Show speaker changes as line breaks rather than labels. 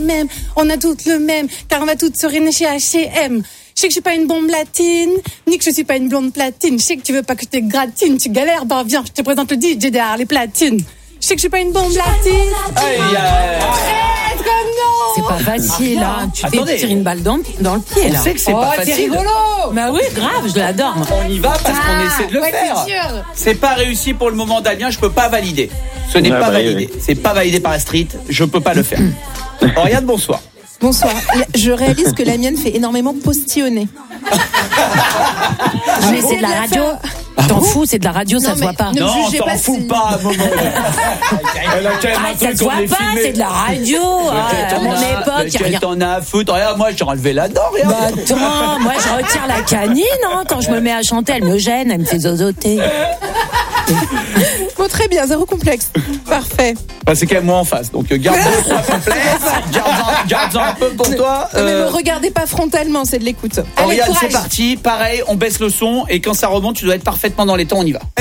même, on a toutes le même, car on va toutes se réunir chez H&M. Je sais que je suis pas une bombe latine, ni que je suis pas une blonde platine. Je sais que tu veux pas que je te gratine, tu galères, bah viens, je te présente le DJ derrière les platines. Je sais que je suis pas une bombe latine. Arrête, comme non.
C'est pas facile, hein. Tu
Attendez.
fais tirer une balle dans le pied, là.
On sait que c'est pas facile.
C'est rigolo.
Bah oui, grave, je l'adore. Moi.
On y va parce qu'on essaie de le faire.
C'est sûr.
C'est pas réussi pour le moment, Damien, je peux pas valider. Ce n'est pas validé. C'est pas validé par la street, je peux pas le faire. Oriane, bonsoir.
Bonsoir. Je réalise que la mienne fait énormément postillonner.
Mais c'est de la radio. T'en fous, c'est de la radio, ça se voit pas.
Ne me
Non, on
jugez
s'en
pas
fout
si-
pas à un moment. Elle a quand même un
Ça
truc,
se
on
voit
est
pas,
filmé.
c'est de la radio. À mon époque, y a rien.
T'en as à foutre. Regarde, moi, j'ai enlevé la dent, regarde.
Bah attends, moi je retire la canine, hein, quand je me mets à chanter, elle me gêne, elle me fait zozoter.
Bon, très bien, zéro complexe. Parfait.
Bah, c'est quand même moi en face, donc garde 2-3 complexes. Garde-en un peu pour toi.
Non, mais me regardez pas frontalement, c'est de l'écoute.
Oriane,
courage.
c'est parti. Pareil, on baisse le son et quand ça remonte, tu dois être parfaitement dans les temps, on y va.